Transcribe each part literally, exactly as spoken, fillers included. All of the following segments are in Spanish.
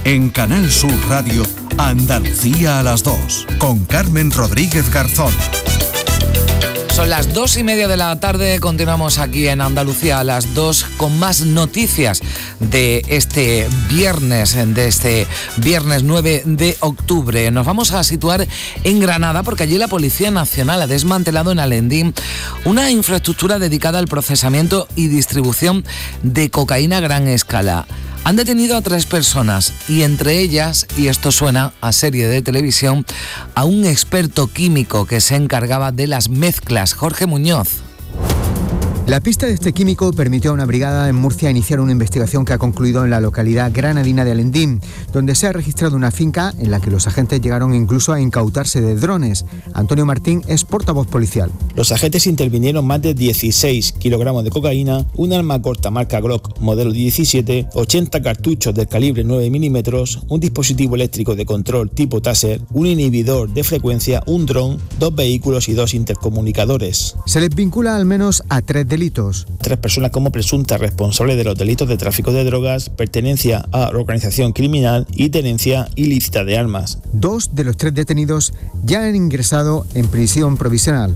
En Canal Sur Radio, Andalucía a las dos, con Carmen Rodríguez Garzón. Son las dos y media de la tarde, continuamos aquí en Andalucía a las dos con más noticias de este viernes, de este viernes nueve de octubre. Nos vamos a situar en Granada porque allí la Policía Nacional ha desmantelado en Alendín una infraestructura dedicada al procesamiento y distribución de cocaína a gran escala. Han detenido a tres personas y entre ellas, y esto suena a serie de televisión, a un experto químico que se encargaba de las mezclas, Jorge Muñoz. La pista de este químico permitió a una brigada en Murcia iniciar una investigación que ha concluido en la localidad granadina de Alendín, donde se ha registrado una finca en la que los agentes llegaron incluso a incautarse de drones. Antonio Martín es portavoz policial. Los agentes intervinieron más de dieciséis kilogramos de cocaína, un arma corta marca Glock modelo diecisiete, ochenta cartuchos del calibre nueve milímetros, un dispositivo eléctrico de control tipo Taser, un inhibidor de frecuencia, un dron, dos vehículos y dos intercomunicadores. Se les vincula al menos a tres delitos. Tres personas como presuntas responsables de los delitos de tráfico de drogas, pertenencia a organización criminal y tenencia ilícita de armas. Dos de los tres detenidos ya han ingresado en prisión provisional.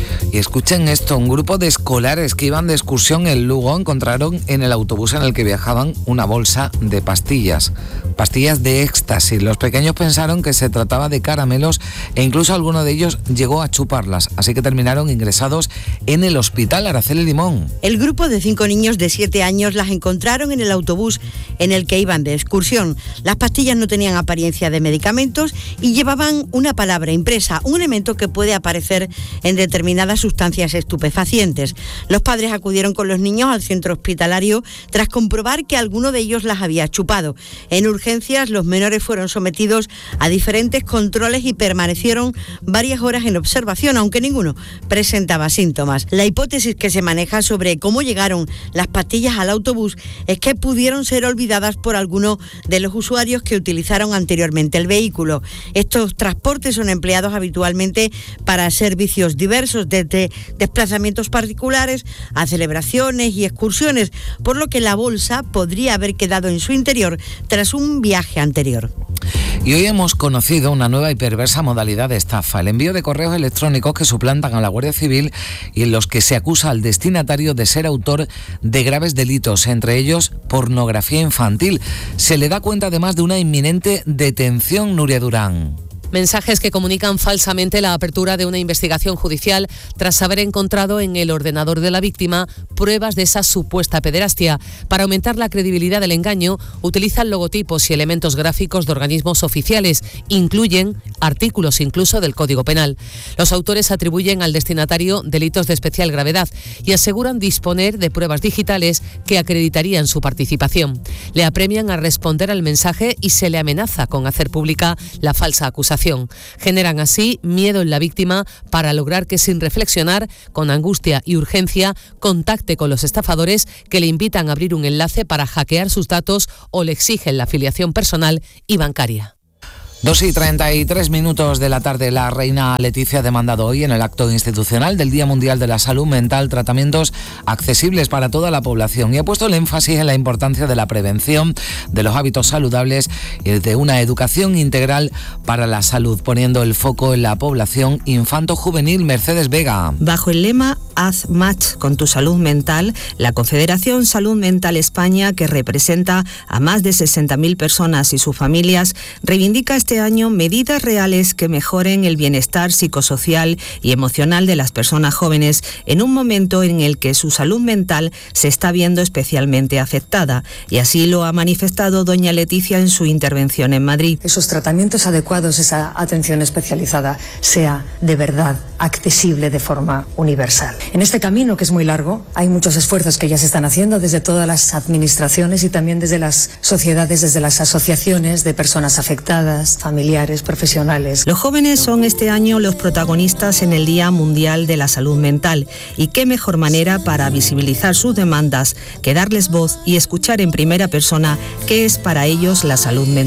Y escuchen esto, un grupo de escolares que iban de excursión en Lugo encontraron en el autobús en el que viajaban una bolsa de pastillas, pastillas de éxtasis. Los pequeños pensaron que se trataba de caramelos e incluso alguno de ellos llegó a chuparlas, así que terminaron ingresados en el hospital. Araceli Limón. El grupo de cinco niños de siete años las encontraron en el autobús en el que iban de excursión. Las pastillas no tenían apariencia de medicamentos y llevaban una palabra impresa, un elemento que puede aparecer en determinadas sustancias estupefacientes. Los padres acudieron con los niños al centro hospitalario tras comprobar que alguno de ellos las había chupado. En urgencias, los menores fueron sometidos a diferentes controles y permanecieron varias horas en observación, aunque ninguno presentaba síntomas. La hipótesis que se maneja sobre cómo llegaron las pastillas al autobús es que pudieron ser olvidadas por alguno de los usuarios que utilizaron anteriormente el vehículo. Estos transportes son empleados habitualmente para servicios diversos, desde desplazamientos particulares a celebraciones y excursiones, por lo que la bolsa podría haber quedado en su interior tras un viaje anterior. Y hoy hemos conocido una nueva y perversa modalidad de estafa, el envío de correos electrónicos que suplantan a la Guardia Civil y en los que se acusa al destinatario de ser autor de graves delitos, entre ellos pornografía infantil. Se le da cuenta además de una inminente detención, Nuria Durán. Mensajes que comunican falsamente la apertura de una investigación judicial tras haber encontrado en el ordenador de la víctima pruebas de esa supuesta pederastia. Para aumentar la credibilidad del engaño, utilizan logotipos y elementos gráficos de organismos oficiales. Incluyen artículos incluso del Código Penal. Los autores atribuyen al destinatario delitos de especial gravedad y aseguran disponer de pruebas digitales que acreditarían su participación. Le apremian a responder al mensaje y se le amenaza con hacer pública la falsa acusación. Generan así miedo en la víctima para lograr que, sin reflexionar, con angustia y urgencia, contacte con los estafadores que le invitan a abrir un enlace para hackear sus datos o le exigen la afiliación personal y bancaria. Dos y treinta y tres minutos de la tarde, la reina Leticia ha demandado hoy en el acto institucional del Día Mundial de la Salud Mental tratamientos accesibles para toda la población y ha puesto el énfasis en la importancia de la prevención, de los hábitos saludables y de una educación integral para la salud, poniendo el foco en la población infanto-juvenil. Mercedes Vega. Bajo el lema Haz match con tu salud mental, la Confederación Salud Mental España, que representa a más de sesenta mil personas y sus familias, reivindica este año medidas reales que mejoren el bienestar psicosocial y emocional de las personas jóvenes en un momento en el que su salud mental se está viendo especialmente afectada. Y así lo ha manifestado doña Leticia en su intervención en Madrid. Esos tratamientos adecuados, esa atención especializada, sea de verdad accesible de forma universal. En este camino, que es muy largo, hay muchos esfuerzos que ya se están haciendo desde todas las administraciones y también desde las sociedades, desde las asociaciones de personas afectadas, familiares, profesionales. Los jóvenes son este año los protagonistas en el Día Mundial de la Salud Mental, y qué mejor manera para visibilizar sus demandas que darles voz y escuchar en primera persona qué es para ellos la salud mental.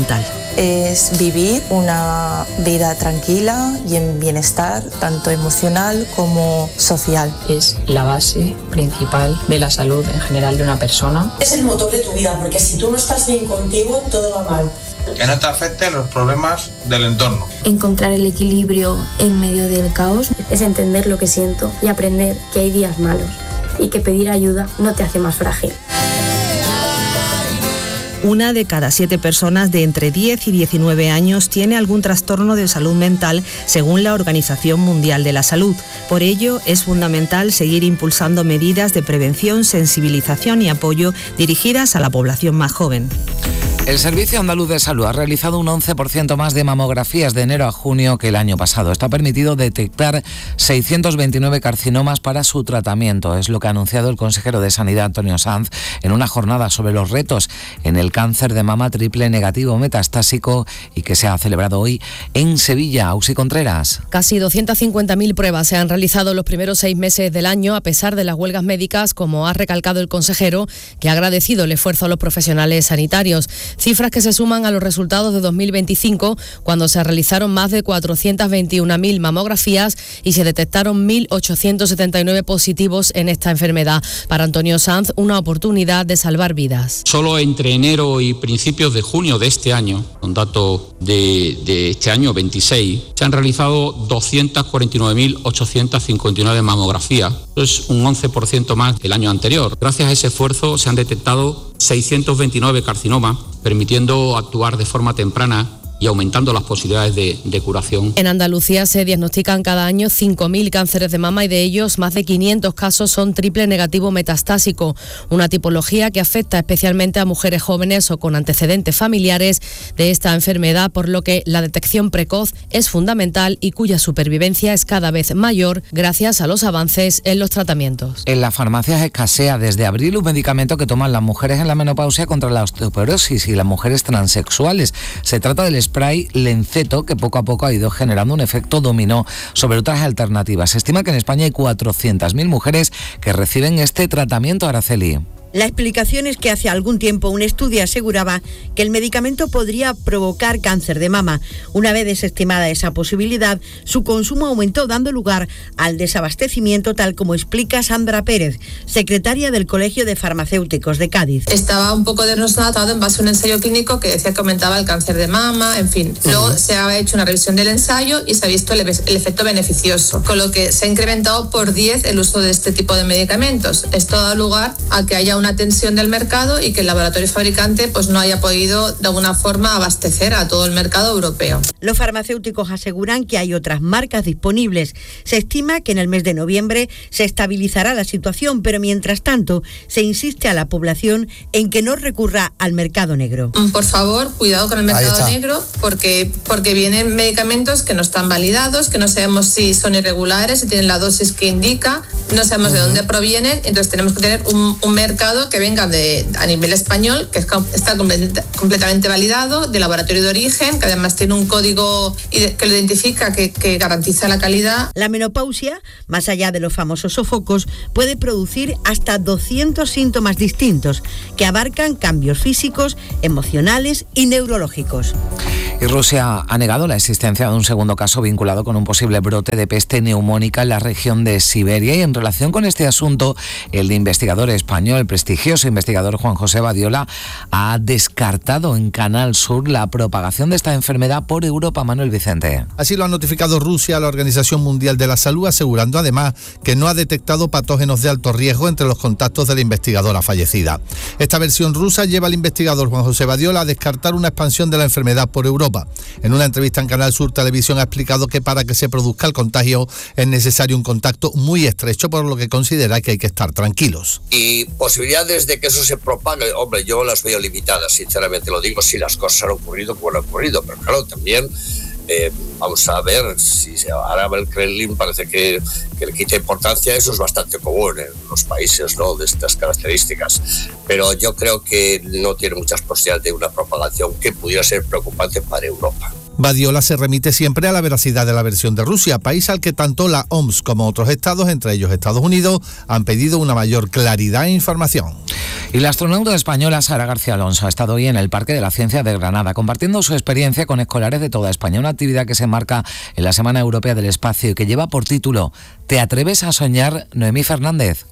es vivir una vida tranquila y en bienestar, tanto emocional como social. Es la base principal de la salud en general de una persona. Es el motor de tu vida, porque si tú no estás bien contigo, todo va mal. Que no te afecten los problemas del entorno. Encontrar el equilibrio en medio del caos es entender lo que siento y aprender que hay días malos y que pedir ayuda no te hace más frágil. Una de cada siete personas de entre diez y diecinueve años tiene algún trastorno de salud mental, según la Organización Mundial de la Salud. Por ello, es fundamental seguir impulsando medidas de prevención, sensibilización y apoyo dirigidas a la población más joven. El Servicio Andaluz de Salud ha realizado un once por ciento más de mamografías de enero a junio que el año pasado. Esto ha permitido detectar seiscientos veintinueve carcinomas para su tratamiento. Es lo que ha anunciado el consejero de Sanidad, Antonio Sanz, en una jornada sobre los retos en el cáncer de mama triple negativo metastásico y que se ha celebrado hoy en Sevilla. Ausi Contreras. Casi doscientas cincuenta mil pruebas se han realizado los primeros seis meses del año, a pesar de las huelgas médicas, como ha recalcado el consejero, que ha agradecido el esfuerzo a los profesionales sanitarios. Cifras que se suman a los resultados de dos mil veinticinco, cuando se realizaron más de cuatrocientas veintiuna mil mamografías y se detectaron mil ochocientos setenta y nueve positivos en esta enfermedad. Para Antonio Sanz, una oportunidad de salvar vidas. Solo entre enero y principios de junio de este año, con datos de, de este año veintiséis, se han realizado doscientas cuarenta y nueve mil ochocientas cincuenta y nueve mamografías. Eso es un once por ciento más que el año anterior. Gracias a ese esfuerzo se han detectado seiscientos veintinueve carcinomas, permitiendo actuar de forma temprana y aumentando las posibilidades de, de curación. En Andalucía se diagnostican cada año cinco mil cánceres de mama y de ellos más de quinientos casos son triple negativo metastásico, una tipología que afecta especialmente a mujeres jóvenes o con antecedentes familiares de esta enfermedad, por lo que la detección precoz es fundamental y cuya supervivencia es cada vez mayor gracias a los avances en los tratamientos. En las farmacias escasea desde abril un medicamento que toman las mujeres en la menopausia contra la osteoporosis y las mujeres transexuales. Se trata del spray Lenceto, que poco a poco ha ido generando un efecto dominó sobre otras alternativas. Se estima que en España hay cuatrocientas mil mujeres que reciben este tratamiento. Araceli. La explicación es que hace algún tiempo un estudio aseguraba que el medicamento podría provocar cáncer de mama. Una vez desestimada esa posibilidad, su consumo aumentó, dando lugar al desabastecimiento, tal como explica Sandra Pérez, secretaria del Colegio de Farmacéuticos de Cádiz. Estaba un poco diagnosticado en base a un ensayo clínico que decía que aumentaba el cáncer de mama, en fin. Luego uh-huh. se ha hecho una revisión del ensayo y se ha visto el, el efecto beneficioso, con lo que se ha incrementado por diez el uso de este tipo de medicamentos. Esto da lugar a que haya una tensión del mercado y que el laboratorio fabricante pues no haya podido de alguna forma abastecer a todo el mercado europeo. Los farmacéuticos aseguran que hay otras marcas disponibles. Se estima que en el mes de noviembre se estabilizará la situación, pero mientras tanto se insiste a la población en que no recurra al mercado negro. Por favor, cuidado con el mercado negro, porque, porque vienen medicamentos que no están validados, que no sabemos si son irregulares, si tienen la dosis que indica, no sabemos uh-huh. de dónde provienen, entonces tenemos que tener un, un mercado que venga de, a nivel español, que está completamente validado, de laboratorio de origen, que además tiene un código que lo identifica, que, que garantiza la calidad. La menopausia, más allá de los famosos sofocos, puede producir hasta doscientos síntomas distintos, que abarcan cambios físicos, emocionales y neurológicos. Y Rusia ha negado la existencia de un segundo caso vinculado con un posible brote de peste neumónica en la región de Siberia. Y en relación con este asunto, el investigador español, el prestigioso investigador Juan José Badiola, ha descartado en Canal Sur la propagación de esta enfermedad por Europa. Manuel Vicente. Así lo ha notificado Rusia a la Organización Mundial de la Salud, asegurando además que no ha detectado patógenos de alto riesgo entre los contactos de la investigadora fallecida. Esta versión rusa lleva al investigador Juan José Badiola a descartar una expansión de la enfermedad por Europa. En una entrevista en Canal Sur Televisión ha explicado que para que se produzca el contagio es necesario un contacto muy estrecho, por lo que considera que hay que estar tranquilos. Y posibilidades de que eso se propague, hombre, yo las veo limitadas, sinceramente lo digo, si las cosas han ocurrido como han ocurrido, pero claro, también eh, vamos a ver si ahora el Kremlin parece que, que le quita importancia. Eso es bastante común en los países, ¿no?, de estas características, pero yo creo que no tiene muchas posibilidades de una propagación que pudiera ser preocupante para Europa. Badiola se remite siempre a la veracidad de la versión de Rusia, país al que tanto la O M S como otros estados, entre ellos Estados Unidos, han pedido una mayor claridad e información. Y la astronauta española Sara García Alonso ha estado hoy en el Parque de la Ciencia de Granada, compartiendo su experiencia con escolares de toda España, una actividad que se marca en la Semana Europea del Espacio y que lleva por título ¿Te atreves a soñar, Noemí Fernández?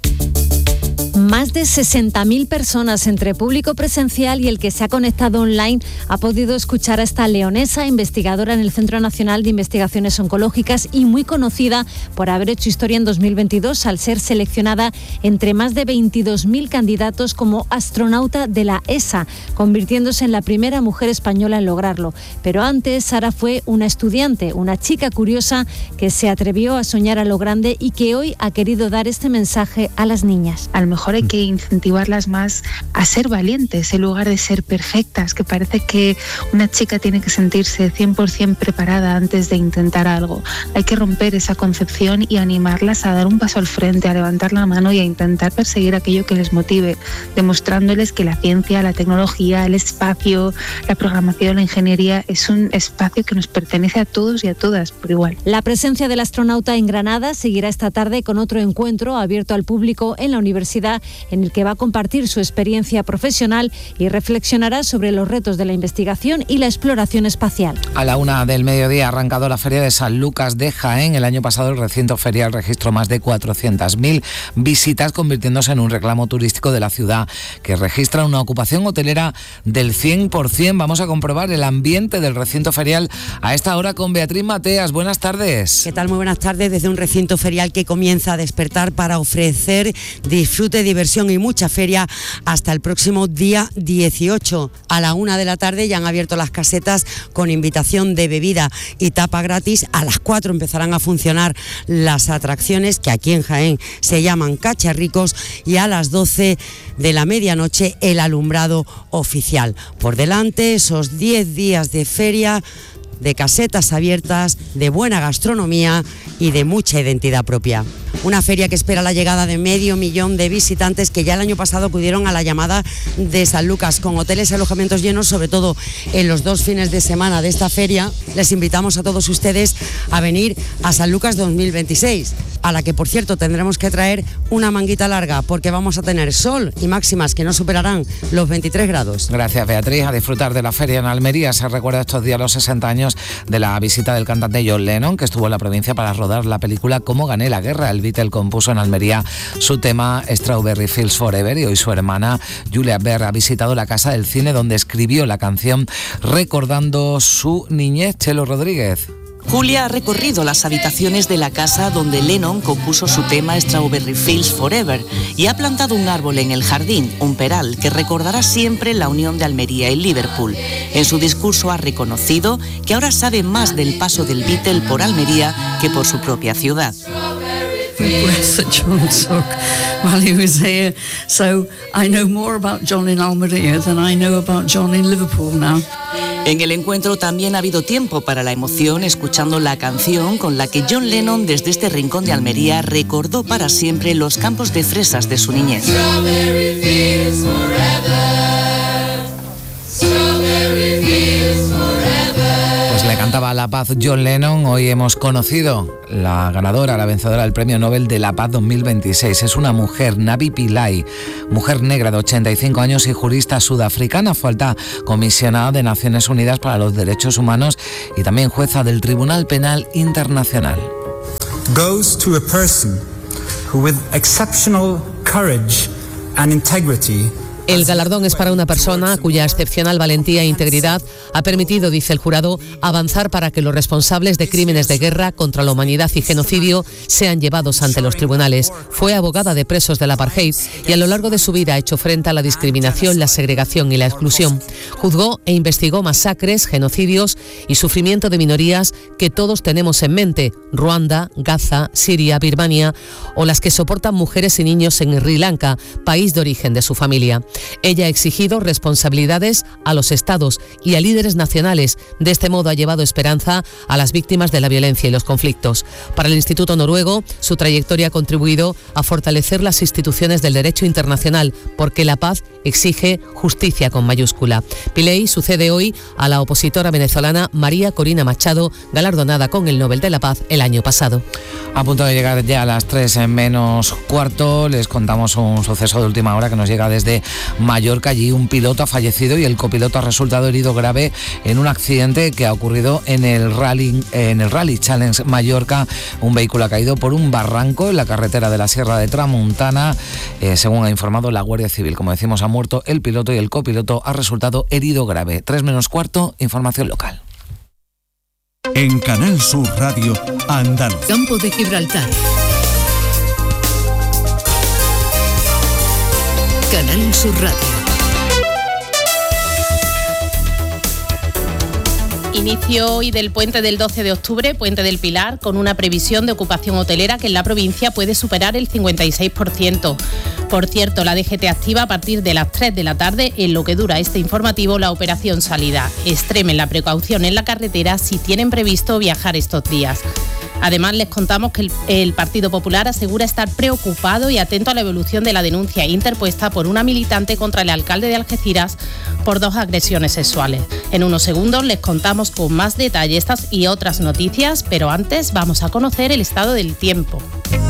Más de sesenta mil personas entre público presencial y el que se ha conectado online ha podido escuchar a esta leonesa, investigadora en el Centro Nacional de Investigaciones Oncológicas y muy conocida por haber hecho historia en dos mil veintidós al ser seleccionada entre más de veintidós mil candidatos como astronauta de la E S A, convirtiéndose en la primera mujer española en lograrlo. Pero antes, Sara fue una estudiante, una chica curiosa que se atrevió a soñar a lo grande y que hoy ha querido dar este mensaje a las niñas. A lo mejor hay que incentivarlas más a ser valientes en lugar de ser perfectas, que parece que una chica tiene que sentirse cien por ciento preparada antes de intentar algo. Hay que romper esa concepción y animarlas a dar un paso al frente, a levantar la mano y a intentar perseguir aquello que les motive, demostrándoles que la ciencia, la tecnología, el espacio, la programación, la ingeniería es un espacio que nos pertenece a todos y a todas por igual. La presencia del astronauta en Granada seguirá esta tarde con otro encuentro abierto al público en la universidad, en el que va a compartir su experiencia profesional y reflexionará sobre los retos de la investigación y la exploración espacial. A la una del mediodía ha arrancado la Feria de San Lucas de Jaén. El año pasado el recinto ferial registró más de cuatrocientas mil visitas, convirtiéndose en un reclamo turístico de la ciudad, que registra una ocupación hotelera del cien por ciento. Vamos a comprobar el ambiente del recinto ferial a esta hora con Beatriz Mateas. Buenas tardes. ¿Qué tal? Muy buenas tardes. Desde un recinto ferial que comienza a despertar para ofrecer disfrute, diversión y mucha feria hasta el próximo día dieciocho. A la una de la tarde ya han abierto las casetas con invitación de bebida y tapa gratis. A las cuatro empezarán a funcionar las atracciones que aquí en Jaén se llaman cacharricos y a las doce de la medianoche el alumbrado oficial. Por delante esos diez días de feria, de casetas abiertas, de buena gastronomía y de mucha identidad propia. Una feria que espera la llegada de medio millón de visitantes que ya el año pasado acudieron a la llamada de San Lucas, con hoteles y alojamientos llenos, sobre todo en los dos fines de semana de esta feria. Les invitamos a todos ustedes a venir a San Lucas dos mil veintiséis, a la que, por cierto, tendremos que traer una manguita larga porque vamos a tener sol y máximas que no superarán los veintitrés grados. Gracias, Beatriz. A disfrutar de la feria en Almería. Se recuerda estos días los sesenta años de la visita del cantante John Lennon, que estuvo en la provincia para rodar la película Cómo gané la guerra. El Beatle compuso en Almería su tema Strawberry Fields Forever y hoy su hermana Julia Baird ha visitado la Casa del Cine, donde escribió la canción recordando su niñez. Chelo Rodríguez. Julia ha recorrido las habitaciones de la casa donde Lennon compuso su tema Strawberry Fields Forever y ha plantado un árbol en el jardín, un peral que recordará siempre la unión de Almería y Liverpool. En su discurso ha reconocido que ahora sabe más del paso del Beatle por Almería que por su propia ciudad. The breath that John took while he was here. So I know more about John in Almería than I know about John in Liverpool now. En el encuentro también ha habido tiempo para la emoción, escuchando la canción con la que John Lennon desde este rincón de Almería recordó para siempre los campos de fresas de su niñez. Strawberry fields forever. Strawberry fields forever. Pues le cantaba La Paz John Lennon. Hoy hemos conocido la ganadora, la vencedora del Premio Nobel de la Paz dos mil veintiséis. Es una mujer, Navi Pillay, mujer negra de ochenta y cinco años y jurista sudafricana. Fue alta comisionada de Naciones Unidas para los Derechos Humanos y también jueza del Tribunal Penal Internacional. Goes to a person who with exceptional courage and integrity. El galardón es para una persona cuya excepcional valentía e integridad ha permitido, dice el jurado, avanzar para que los responsables de crímenes de guerra contra la humanidad y genocidio sean llevados ante los tribunales. Fue abogada de presos del apartheid y a lo largo de su vida ha hecho frente a la discriminación, la segregación y la exclusión. Juzgó e investigó masacres, genocidios y sufrimiento de minorías que todos tenemos en mente: Ruanda, Gaza, Siria, Birmania o las que soportan mujeres y niños en Sri Lanka, país de origen de su familia. Ella ha exigido responsabilidades a los estados y a líderes nacionales. De este modo ha llevado esperanza a las víctimas de la violencia y los conflictos. Para el Instituto Noruego, su trayectoria ha contribuido a fortalecer las instituciones del derecho internacional, porque la paz exige justicia con mayúscula. Piley sucede hoy a la opositora venezolana María Corina Machado, galardonada con el Nobel de la Paz el año pasado. A punto de llegar ya a las tres menos cuarto, les contamos un suceso de última hora que nos llega desde Mallorca. Allí un piloto ha fallecido y el copiloto ha resultado herido grave en un accidente que ha ocurrido en el Rally, en el Rally Challenge Mallorca. Un vehículo ha caído por un barranco en la carretera de la Sierra de Tramuntana. Eh, según ha informado la Guardia Civil, como decimos, ha muerto el piloto y el copiloto ha resultado herido grave. tres menos cuarto, información local. En Canal Sur Radio, Andalucía. Campo de Gibraltar. Canal Sur Radio. Inicio hoy del puente del doce de octubre, Puente del Pilar, con una previsión de ocupación hotelera que en la provincia puede superar el cincuenta y seis por ciento. Por cierto, la D G T activa a partir de las tres de la tarde, en lo que dura este informativo, la operación salida. Extremen la precaución en la carretera si tienen previsto viajar estos días. Además, les contamos que el, el Partido Popular asegura estar preocupado y atento a la evolución de la denuncia interpuesta por una militante contra el alcalde de Algeciras por dos agresiones sexuales. En unos segundos les contamos con más detalle estas y otras noticias, pero antes vamos a conocer el estado del tiempo.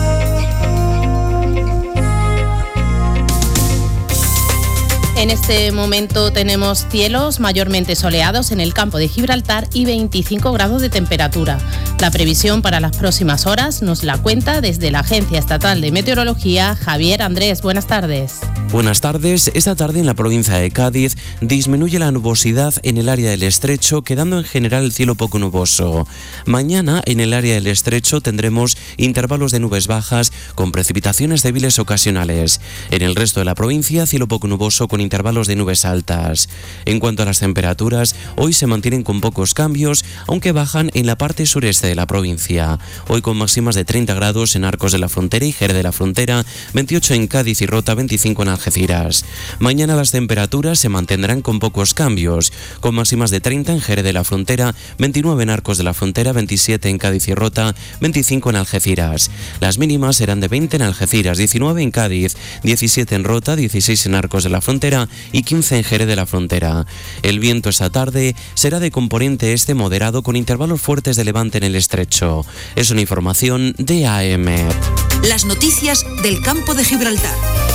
En este momento tenemos cielos mayormente soleados en el campo de Gibraltar y veinticinco grados de temperatura. La previsión para las próximas horas nos la cuenta desde la Agencia Estatal de Meteorología, Javier Andrés. Buenas tardes. Buenas tardes. Esta tarde en la provincia de Cádiz disminuye la nubosidad en el área del Estrecho, quedando en general el cielo poco nuboso. Mañana en el área del Estrecho tendremos intervalos de nubes bajas con precipitaciones débiles ocasionales. En el resto de la provincia, cielo poco nuboso con intervalos de nubes altas. En cuanto a las temperaturas, hoy se mantienen con pocos cambios, aunque bajan en la parte sureste de la provincia. Hoy con máximas de treinta grados en Arcos de la Frontera y Jerez de la Frontera, veintiocho en Cádiz y Rota, veinticinco en Algeciras. Mañana las temperaturas se mantendrán con pocos cambios, con máximas de treinta en Jerez de la Frontera, veintinueve en Arcos de la Frontera, veintisiete en Cádiz y Rota, veinticinco en Algeciras. Las mínimas serán de veinte en Algeciras, diecinueve en Cádiz, diecisiete en Rota, dieciséis en Arcos de la Frontera y quince en Jerez de la Frontera. El viento esta tarde será de componente este moderado con intervalos fuertes de levante en el Estrecho. Es una información de A M. Las noticias del campo de Gibraltar.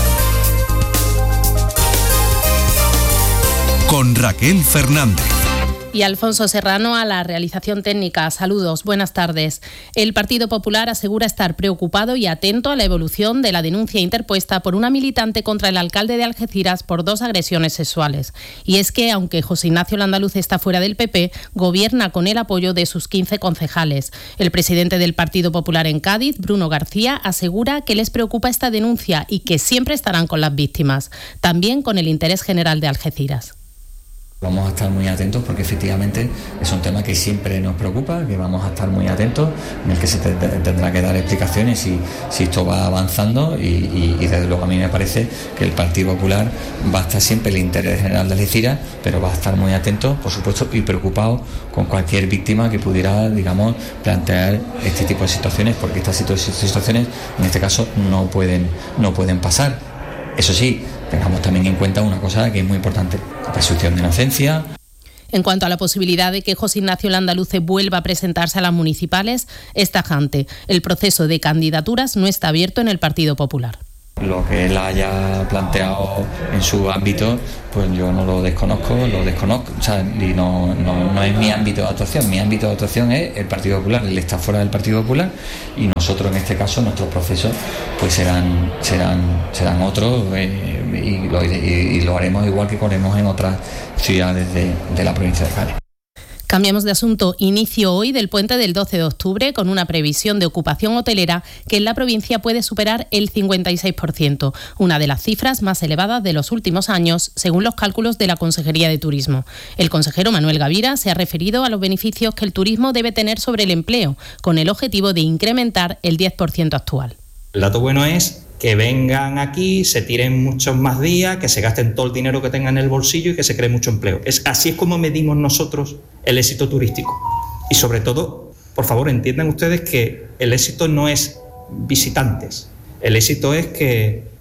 Con Raquel Fernández. Y Alfonso Serrano a la realización técnica. Saludos, buenas tardes. El Partido Popular asegura estar preocupado y atento a la evolución de la denuncia interpuesta por una militante contra el alcalde de Algeciras por dos agresiones sexuales. Y es que, aunque José Ignacio Landaluz está fuera del P P, gobierna con el apoyo de sus quince concejales. El presidente del Partido Popular en Cádiz, Bruno García, asegura que les preocupa esta denuncia y que siempre estarán con las víctimas, también con el interés general de Algeciras. Vamos a estar muy atentos porque efectivamente es un tema que siempre nos preocupa, que vamos a estar muy atentos, en el que se te, te, tendrá que dar explicaciones si, si esto va avanzando y, y, y desde luego a mí me parece que el Partido Popular va a estar siempre en el interés general de Algeciras, pero va a estar muy atento, por supuesto, y preocupado con cualquier víctima que pudiera, digamos, plantear este tipo de situaciones, porque estas situaciones en este caso no pueden, no pueden pasar. Eso sí, tengamos también en cuenta una cosa que es muy importante, la presunción de inocencia. En cuanto a la posibilidad de que José Ignacio Landaluce vuelva a presentarse a las municipales, es tajante. El proceso de candidaturas no está abierto en el Partido Popular. Lo que él haya planteado en su ámbito, pues yo no lo desconozco, lo desconozco, o sea, y no, no, no es mi ámbito de actuación. Mi ámbito de actuación es el Partido Popular, él está fuera del Partido Popular y nosotros en este caso, nuestros procesos, pues serán, serán, serán otros eh, y, lo, y, y lo haremos igual que haremos en otras ciudades de, de la provincia de Cádiz. Cambiamos de asunto. Inicio hoy del puente del doce de octubre con una previsión de ocupación hotelera que en la provincia puede superar el cincuenta y seis por ciento, una de las cifras más elevadas de los últimos años, según los cálculos de la Consejería de Turismo. El consejero Manuel Gavira se ha referido a los beneficios que el turismo debe tener sobre el empleo, con el objetivo de incrementar el diez por ciento actual. El dato bueno es que vengan aquí, se tiren muchos más días, que se gasten todo el dinero que tengan en el bolsillo y que se cree mucho empleo. Es, así es como medimos nosotros el éxito turístico. Y sobre todo, por favor, entiendan ustedes que el éxito no es visitantes. El éxito es que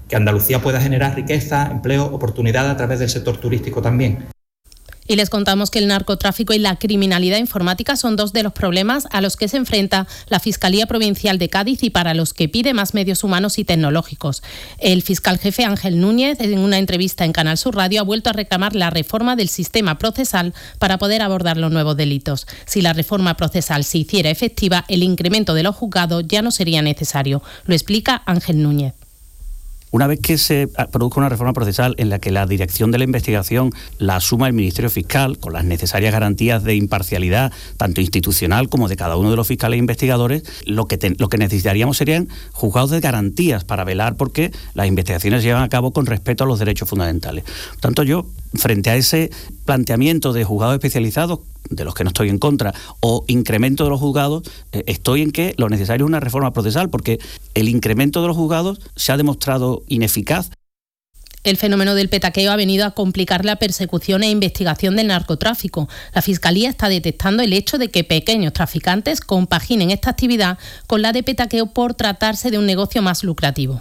que Andalucía pueda generar riqueza, empleo, oportunidad a través del sector turístico también. Y les contamos que el narcotráfico y la criminalidad informática son dos de los problemas a los que se enfrenta la Fiscalía Provincial de Cádiz y para los que pide más medios humanos y tecnológicos. El fiscal jefe Ángel Núñez, en una entrevista en Canal Sur Radio, ha vuelto a reclamar la reforma del sistema procesal para poder abordar los nuevos delitos. Si la reforma procesal se hiciera efectiva, el incremento de los juzgados ya no sería necesario. Lo explica Ángel Núñez. Una vez que se produzca una reforma procesal en la que la dirección de la investigación la asuma el Ministerio Fiscal, con las necesarias garantías de imparcialidad, tanto institucional como de cada uno de los fiscales e investigadores, lo que, te, lo que necesitaríamos serían juzgados de garantías para velar porque las investigaciones se llevan a cabo con respeto a los derechos fundamentales. Por tanto, yo, frente a ese planteamiento de juzgados especializados, de los que no estoy en contra, o incremento de los juzgados, eh, estoy en que lo necesario es una reforma procesal, porque el incremento de los juzgados se ha demostrado ineficaz. El fenómeno del petaqueo ha venido a complicar la persecución e investigación del narcotráfico. La Fiscalía está detectando el hecho de que pequeños traficantes compaginen esta actividad con la de petaqueo por tratarse de un negocio más lucrativo.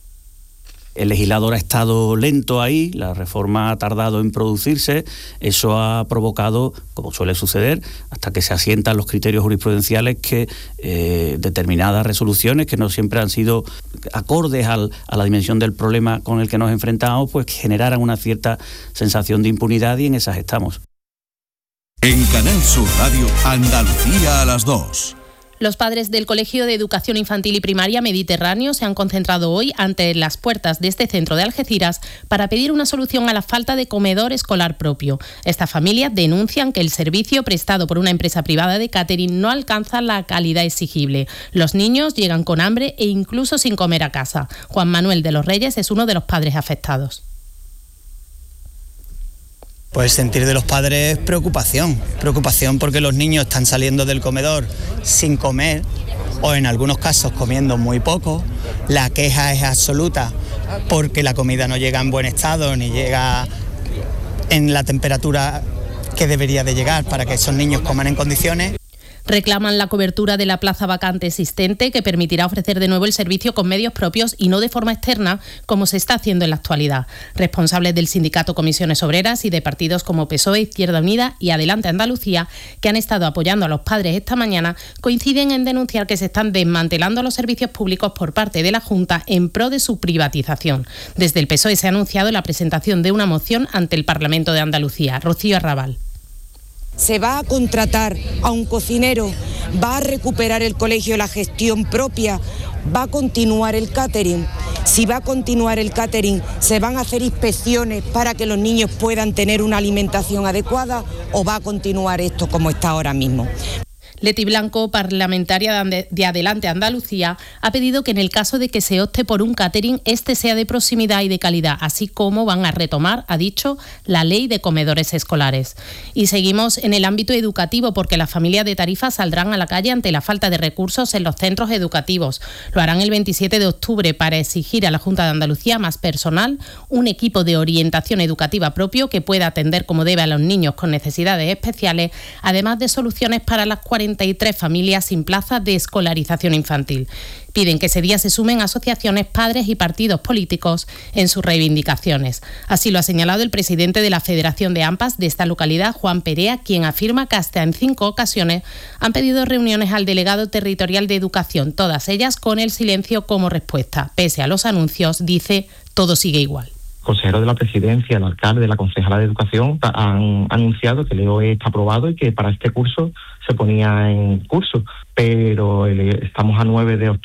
El legislador ha estado lento ahí, la reforma ha tardado en producirse, eso ha provocado, como suele suceder, hasta que se asientan los criterios jurisprudenciales, que eh, determinadas resoluciones que no siempre han sido acordes al, a la dimensión del problema con el que nos enfrentamos, pues generaran una cierta sensación de impunidad, y en esas estamos. En Canal Sur Radio, Andalucía a las dos. Los padres del Colegio de Educación Infantil y Primaria Mediterráneo se han concentrado hoy ante las puertas de este centro de Algeciras para pedir una solución a la falta de comedor escolar propio. Estas familias denuncian que el servicio prestado por una empresa privada de catering no alcanza la calidad exigible. Los niños llegan con hambre e incluso sin comer a casa. Juan Manuel de los Reyes es uno de los padres afectados. Pues sentir de los padres preocupación, preocupación porque los niños están saliendo del comedor sin comer o en algunos casos comiendo muy poco. La queja es absoluta porque la comida no llega en buen estado ni llega en la temperatura que debería de llegar para que esos niños coman en condiciones. Reclaman la cobertura de la plaza vacante existente, que permitirá ofrecer de nuevo el servicio con medios propios y no de forma externa, como se está haciendo en la actualidad. Responsables del sindicato Comisiones Obreras y de partidos como P S O E, Izquierda Unida y Adelante Andalucía, que han estado apoyando a los padres esta mañana, coinciden en denunciar que se están desmantelando los servicios públicos por parte de la Junta en pro de su privatización. Desde el P S O E se ha anunciado la presentación de una moción ante el Parlamento de Andalucía. Rocío Arrabal. Se va a contratar a un cocinero, va a recuperar el colegio la gestión propia, va a continuar el catering. Si va a continuar el catering, se van a hacer inspecciones para que los niños puedan tener una alimentación adecuada, o va a continuar esto como está ahora mismo. Leti Blanco, parlamentaria de Adelante Andalucía, ha pedido que en el caso de que se opte por un catering, este sea de proximidad y de calidad, así como van a retomar, ha dicho, la ley de comedores escolares. Y seguimos en el ámbito educativo, porque las familias de Tarifa saldrán a la calle ante la falta de recursos en los centros educativos. Lo harán el veintisiete de octubre para exigir a la Junta de Andalucía más personal, un equipo de orientación educativa propio que pueda atender como debe a los niños con necesidades especiales, además de soluciones para las cuarenta y tres familias sin plaza de escolarización infantil. Piden que ese día se sumen asociaciones, padres y partidos políticos en sus reivindicaciones. Así lo ha señalado el presidente de la Federación de AMPAs de esta localidad, Juan Perea, quien afirma que hasta en cinco ocasiones han pedido reuniones al delegado territorial de Educación, todas ellas con el silencio como respuesta. Pese a los anuncios, dice, todo sigue igual. El consejero de la presidencia, el alcalde, la concejala de Educación han anunciado que el E O E está aprobado y que para este curso se ponía en curso, pero el, estamos a nueve de octubre